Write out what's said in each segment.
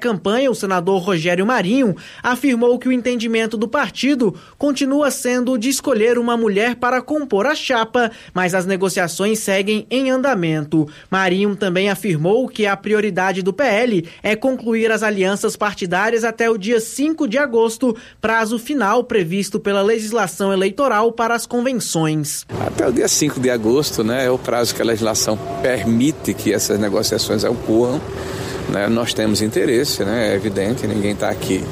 pré-campanha, o senador Rogério Marinho afirmou que o entendimento do partido continua sendo de escolher uma mulher para compor a chapa, mas as negociações seguem em andamento. Marinho também afirmou que a prioridade do PL é concluir as alianças partidárias até o dia 5 de agosto, prazo final previsto pela legislação eleitoral para as convenções. Até o dia 5 de agosto, é o prazo que a legislação permite que essas negociações ocorram. Nós temos interesse, é evidente, ninguém está aqui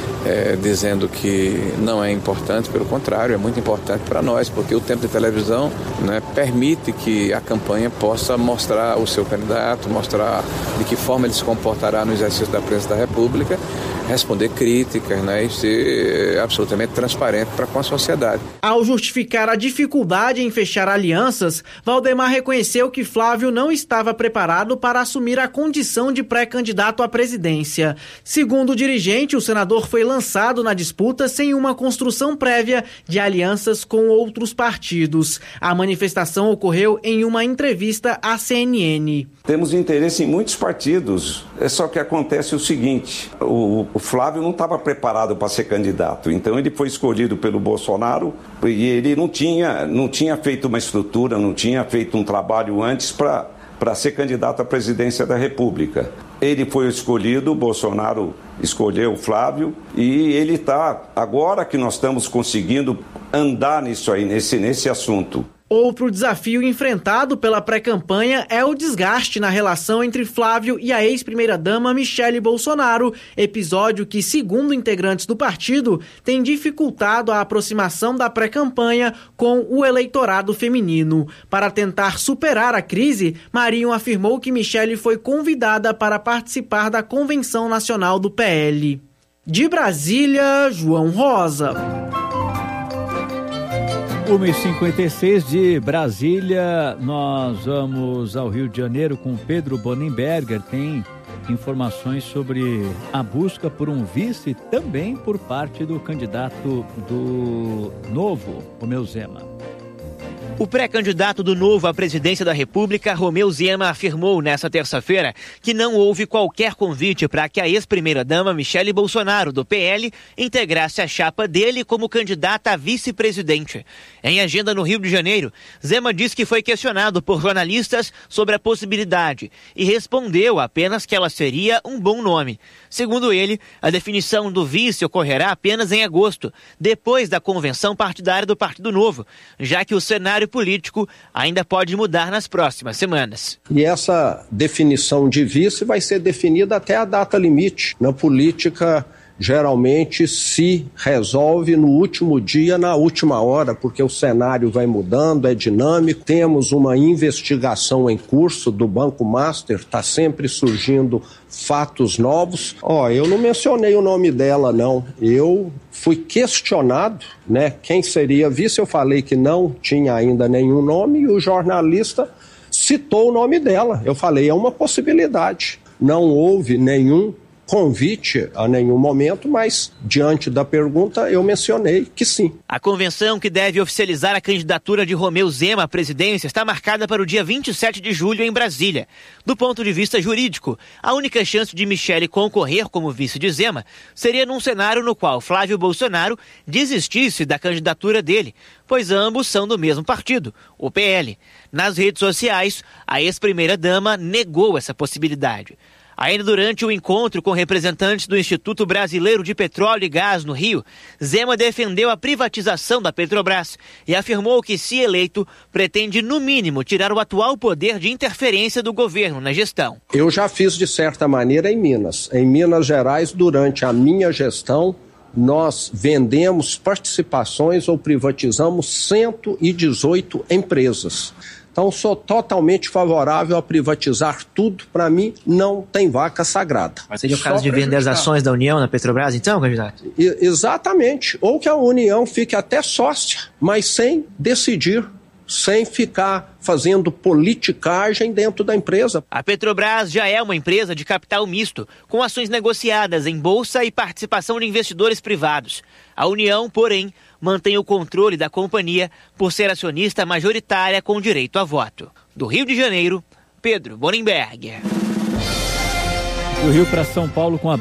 dizendo que não é importante, pelo contrário, é muito importante para nós, porque o tempo de televisão permite que a campanha possa mostrar o seu candidato, mostrar de que forma ele se comportará no exercício da presidência da República, responder críticas e ser absolutamente transparente para com a sociedade. Ao justificar a dificuldade em fechar alianças, Valdemar reconheceu que Flávio não estava preparado para assumir a condição de pré-candidato à presidência. Segundo o dirigente, o senador foi lançado na disputa sem uma construção prévia de alianças com outros partidos. A manifestação ocorreu em uma entrevista à CNN. Temos interesse em muitos partidos, só que acontece o seguinte, o Flávio não estava preparado para ser candidato, então ele foi escolhido pelo Bolsonaro e ele não tinha feito uma estrutura, não tinha feito um trabalho antes para ser candidato à presidência da República. Ele foi escolhido, o Bolsonaro escolheu o Flávio e ele está, agora que nós estamos conseguindo andar nisso aí, nesse assunto. Outro desafio enfrentado pela pré-campanha é o desgaste na relação entre Flávio e a ex-primeira-dama Michele Bolsonaro, episódio que, segundo integrantes do partido, tem dificultado a aproximação da pré-campanha com o eleitorado feminino. Para tentar superar a crise, Marinho afirmou que Michele foi convidada para participar da Convenção Nacional do PL. De Brasília, João Rosa. 1h56 de Brasília, nós vamos ao Rio de Janeiro com Pedro Bonenberger. Tem informações sobre a busca por um vice também por parte do candidato do Novo, Romeu Zema. O pré-candidato do Novo à presidência da República, Romeu Zema, afirmou nesta terça-feira que não houve qualquer convite para que a ex-primeira-dama Michele Bolsonaro, do PL, integrasse a chapa dele como candidata a vice-presidente. Em agenda no Rio de Janeiro, Zema disse que foi questionado por jornalistas sobre a possibilidade e respondeu apenas que ela seria um bom nome. Segundo ele, a definição do vice ocorrerá apenas em agosto, depois da convenção partidária do Partido Novo, já que o cenário político ainda pode mudar nas próximas semanas. E essa definição de vice vai ser definida até a data limite. Na política, geralmente se resolve no último dia, na última hora, porque o cenário vai mudando, é dinâmico. Temos uma investigação em curso do Banco Master, está sempre surgindo fatos novos. Eu não mencionei o nome dela, não. Eu fui questionado, quem seria vice. Eu falei que não tinha ainda nenhum nome e o jornalista citou o nome dela. Eu falei, é uma possibilidade. Não houve nenhum convite a nenhum momento, mas diante da pergunta eu mencionei que sim. A convenção que deve oficializar a candidatura de Romeu Zema à presidência está marcada para o dia 27 de julho em Brasília. Do ponto de vista jurídico, a única chance de Michele concorrer como vice de Zema seria num cenário no qual Flávio Bolsonaro desistisse da candidatura dele, pois ambos são do mesmo partido, o PL. Nas redes sociais, a ex-primeira-dama negou essa possibilidade. Ainda durante o encontro com representantes do Instituto Brasileiro de Petróleo e Gás no Rio, Zema defendeu a privatização da Petrobras e afirmou que, se eleito, pretende, no mínimo, tirar o atual poder de interferência do governo na gestão. Eu já fiz, de certa maneira, em Minas. Em Minas Gerais, durante a minha gestão, nós vendemos participações ou privatizamos 118 empresas. Então, sou totalmente favorável a privatizar tudo. Para mim, não tem vaca sagrada. Mas seria o caso de vender as ações da União na Petrobras, então, candidato? Exatamente. Ou que a União fique até sócia, mas sem decidir, sem ficar fazendo politicagem dentro da empresa. A Petrobras já é uma empresa de capital misto, com ações negociadas em bolsa e participação de investidores privados. A União, porém, mantém o controle da companhia por ser acionista majoritária com direito a voto. Do Rio de Janeiro, Pedro Bonenberger. Do Rio para São Paulo com a